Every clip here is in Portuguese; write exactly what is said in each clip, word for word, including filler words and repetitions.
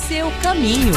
seu caminho.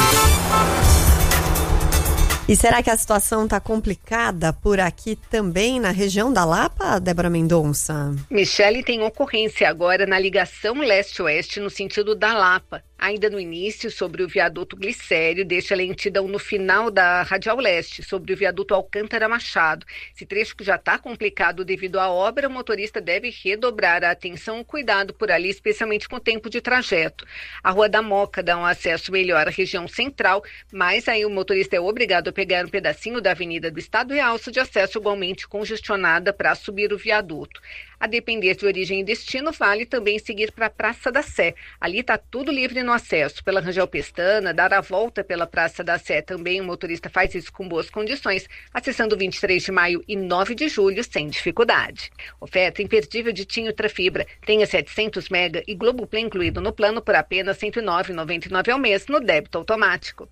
E será que a situação está complicada por aqui também na região da Lapa, Débora Mendonça? Michele, tem ocorrência agora na ligação leste-oeste no sentido da Lapa. Ainda no início, sobre o viaduto Glicério, deixa lentidão no final da Radial Leste, sobre o viaduto Alcântara Machado. Esse trecho que já está complicado devido à obra, o motorista deve redobrar a atenção e cuidado por ali, especialmente com o tempo de trajeto. A Rua da Moca dá um acesso melhor à região central, mas aí o motorista é obrigado a pegar um pedacinho da Avenida do Estado e a alça de acesso igualmente congestionada para subir o viaduto. A depender de origem e destino, vale também seguir para a Praça da Sé. Ali está tudo livre no acesso. Pela Rangel Pestana, dar a volta pela Praça da Sé também, o motorista faz isso com boas condições, acessando vinte e três de maio e nove de julho sem dificuldade. Oferta imperdível de Tinho Ultrafibra. Tenha setecentos mega e Globoplay incluído no plano por apenas cento e nove reais e noventa e nove centavos ao mês no débito automático.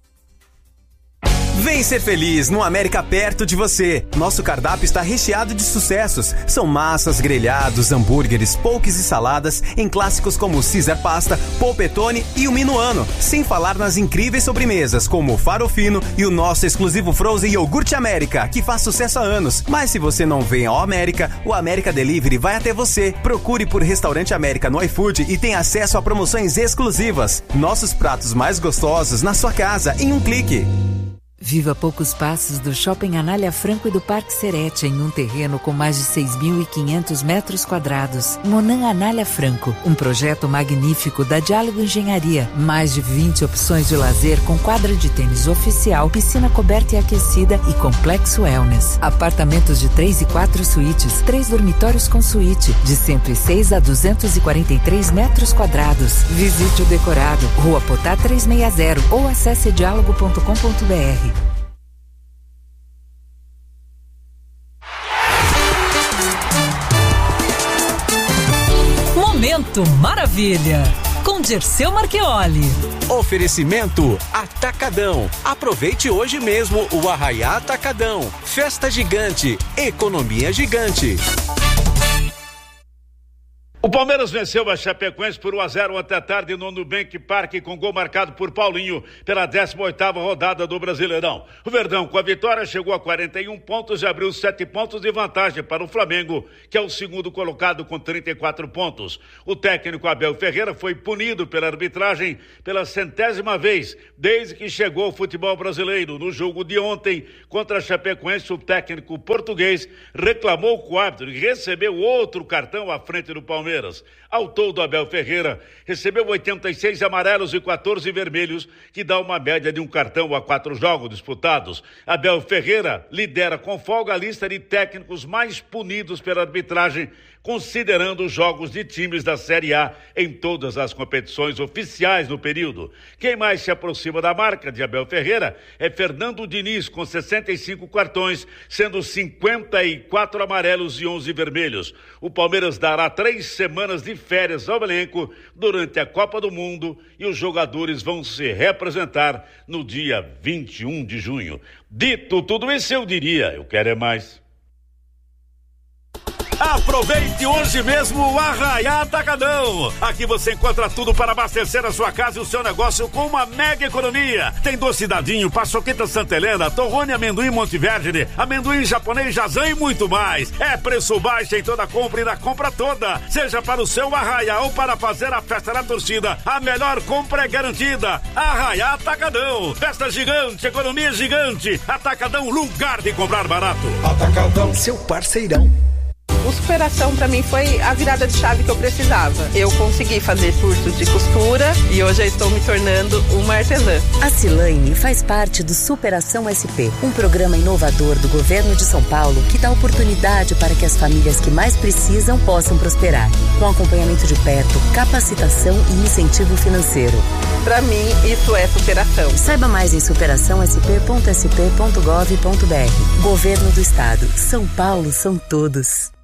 Vem ser feliz no América perto de você. Nosso cardápio está recheado de sucessos. São massas, grelhados, hambúrgueres, poques e saladas em clássicos como Caesar Pasta, Polpettone e o Minuano. Sem falar nas incríveis sobremesas como o Farofino e o nosso exclusivo Frozen Iogurte América, que faz sucesso há anos. Mas se você não vem ao América, o América Delivery vai até você. Procure por Restaurante América no iFood e tenha acesso a promoções exclusivas. Nossos pratos mais gostosos na sua casa em um clique. Viva a poucos passos do Shopping Anália Franco e do Parque Serete, em um terreno com mais de seis mil e quinhentos metros quadrados. Monan Anália Franco, um projeto magnífico da Diálogo Engenharia. Mais de vinte opções de lazer com quadra de tênis oficial, piscina coberta e aquecida e complexo wellness. Apartamentos de três e quatro suítes, três dormitórios com suíte, de cento e seis a duzentos e quarenta e três metros quadrados. Visite o decorado, Rua Potá trezentos e sessenta ou acesse diálogo ponto com ponto b r. Momento Maravilha, com Dirceu Marchioli. Oferecimento Atacadão. Aproveite hoje mesmo o Arraiá Atacadão. Festa gigante, economia gigante. O Palmeiras venceu a Chapecoense por um a zero ontem à tarde no Nubank Parque, com gol marcado por Paulinho pela décima oitava rodada do Brasileirão. O Verdão, com a vitória, chegou a quarenta e um pontos e abriu sete pontos de vantagem para o Flamengo, que é o segundo colocado com trinta e quatro pontos. O técnico Abel Ferreira foi punido pela arbitragem pela centésima vez desde que chegou ao futebol brasileiro. No jogo de ontem contra a Chapecoense, o técnico português reclamou com o árbitro e recebeu outro cartão à frente do Palmeiras. Ao todo, Abel Ferreira recebeu oitenta e seis amarelos e quatorze vermelhos, que dá uma média de um cartão a quatro jogos disputados. Abel Ferreira lidera com folga a lista de técnicos mais punidos pela arbitragem, considerando os jogos de times da Série A em todas as competições oficiais no período. Quem mais se aproxima da marca de Abel Ferreira é Fernando Diniz, com sessenta e cinco cartões, sendo cinquenta e quatro amarelos e onze vermelhos. O Palmeiras dará três semanas de férias ao elenco durante a Copa do Mundo e os jogadores vão se representar no dia vinte e um de junho. Dito tudo isso, eu diria, eu quero é mais. Aproveite hoje mesmo o Arraiá Atacadão. Aqui você encontra tudo para abastecer a sua casa e o seu negócio com uma mega economia. Tem doce dadinho, paçoqueta Santa Helena, torrone, amendoim Monte Verde, amendoim japonês Jazan e muito mais. É preço baixo em toda compra e na compra toda. Seja para o seu Arraiá ou para fazer a festa na torcida, a melhor compra é garantida. Arraiá Atacadão. Festa gigante, economia gigante. Atacadão, lugar de comprar barato. Atacadão, seu parceirão. O Superação para mim foi a virada de chave que eu precisava. Eu consegui fazer cursos de costura e hoje eu estou me tornando uma artesã. A Cilaine faz parte do Superação S P, um programa inovador do governo de São Paulo que dá oportunidade para que as famílias que mais precisam possam prosperar, com acompanhamento de perto, capacitação e incentivo financeiro. Para mim, isso é superação. Saiba mais em superação s p ponto s p ponto gov ponto b r. Governo do Estado. São Paulo são todos.